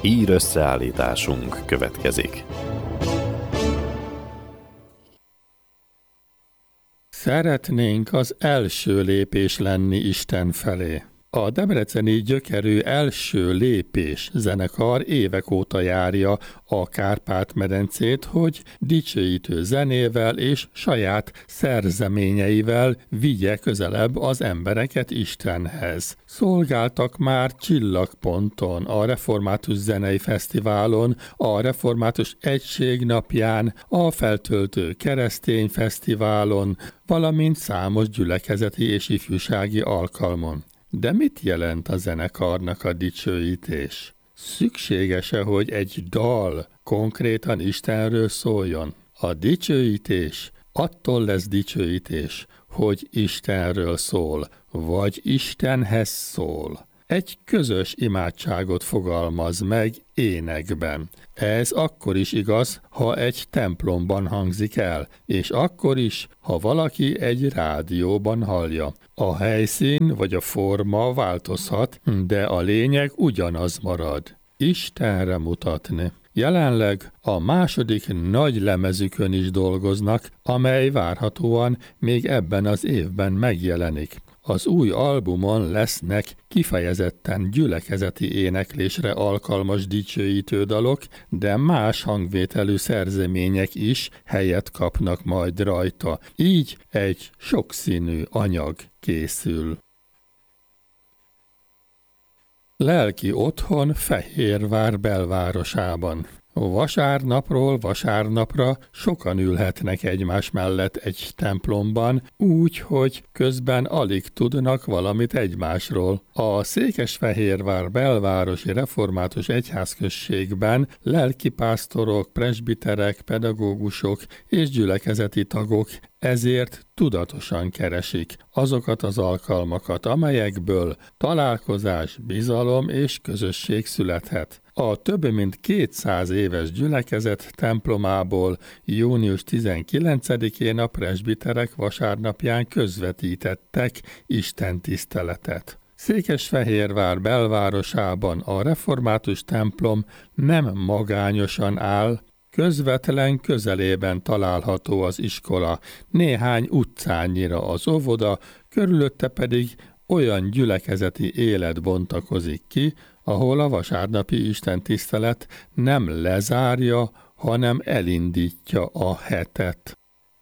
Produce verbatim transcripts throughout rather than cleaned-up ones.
Hír összeállításunk következik. Szeretnénk az első lépés lenni Isten felé. A debreceni gyökerű Első Lépés zenekar évek óta járja a Kárpát-medencét, hogy dicsőítő zenével és saját szerzeményeivel vigye közelebb az embereket Istenhez. Szolgáltak már Csillagponton, a Református Zenei Fesztiválon, a Református Egység Napján, a Feltöltő Keresztény Fesztiválon, valamint számos gyülekezeti és ifjúsági alkalmon. De mit jelent a zenekarnak a dicsőítés? Szükséges-e, hogy egy dal konkrétan Istenről szóljon? A dicsőítés attól lesz dicsőítés, hogy Istenről szól, vagy Istenhez szól. Egy közös imádságot fogalmaz meg énekben. Ez akkor is igaz, ha egy templomban hangzik el, és akkor is, ha valaki egy rádióban hallja. A helyszín vagy a forma változhat, de a lényeg ugyanaz marad. Istenre mutatni. Jelenleg a második nagy lemezükön is dolgoznak, amely várhatóan még ebben az évben megjelenik. Az új albumon lesznek kifejezetten gyülekezeti éneklésre alkalmas dicsőítő dalok, de más hangvételű szerzemények is helyet kapnak majd rajta. Így egy sokszínű anyag készül. Lelki otthon Fehérvár belvárosában. Vasárnapról vasárnapra sokan ülhetnek egymás mellett egy templomban, úgy, hogy közben alig tudnak valamit egymásról. A Székesfehérvár belvárosi református egyházközségben lelkipásztorok, presbiterek, pedagógusok és gyülekezeti tagok ezért tudatosan keresik azokat az alkalmakat, amelyekből találkozás, bizalom és közösség születhet. A több mint kétszáz éves gyülekezet templomából június tizenkilencedikén a presbiterek vasárnapján közvetítettek istentiszteletet. Székesfehérvár belvárosában a református templom nem magányosan áll, közvetlen közelében található az iskola, néhány utcányira az óvoda, körülötte pedig olyan gyülekezeti élet bontakozik ki, ahol a vasárnapi istentisztelet nem lezárja, hanem elindítja a hetet.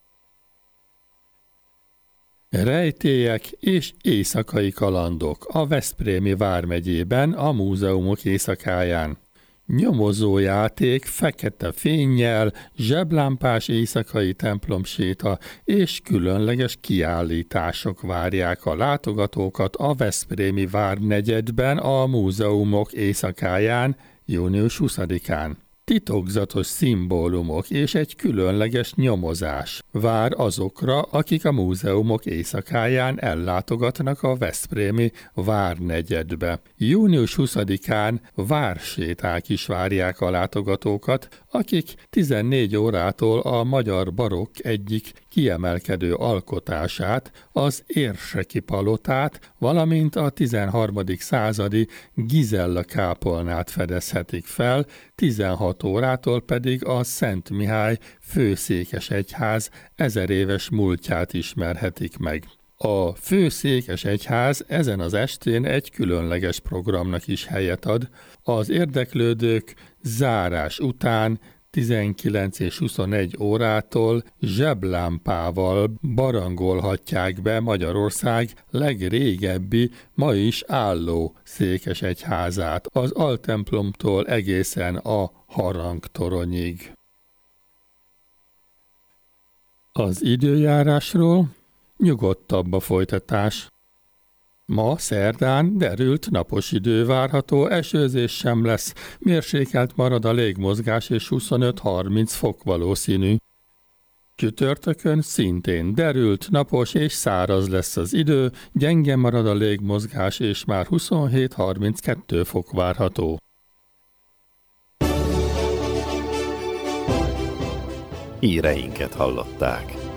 Rejtélyek és éjszakai kalandok a Veszprémi vármegyében a múzeumok éjszakáján. Nyomozójáték fekete fénnyel, zseblámpás éjszakai templomséta és különleges kiállítások várják a látogatókat a Veszprémi várnegyedben a múzeumok éjszakáján, június huszadikán. Titokzatos szimbólumok és egy különleges nyomozás vár azokra, akik a múzeumok éjszakáján ellátogatnak a veszprémi várnegyedbe. június huszadikán várséták is várják a látogatókat, akik tizennégy órától a magyar barokk egyik kiemelkedő alkotását, az Érseki palotát, valamint a tizenharmadik századi Gizella kápolnát fedezhetik fel, tizenhat órától pedig a Szent Mihály főszékesegyház ezer éves múltját ismerhetik meg. A főszékesegyház ezen az estén egy különleges programnak is helyet ad. Az érdeklődők zárás után tizenkilenc és huszonegy órától zseblámpával barangolhatják be Magyarország legrégebbi, ma is álló székesegyházát, az altemplomtól egészen a harangtoronyig. Az időjárásról nyugodtabb a folytatás. Ma szerdán derült napos idő várható, esőzés sem lesz, mérsékelt marad a légmozgás és huszonöt-harminc fok valószínű. Csütörtökön szintén derült, napos és száraz lesz az idő, gyenge marad a légmozgás és már huszonhét-harminckettő fok várható. Híreinket hallották.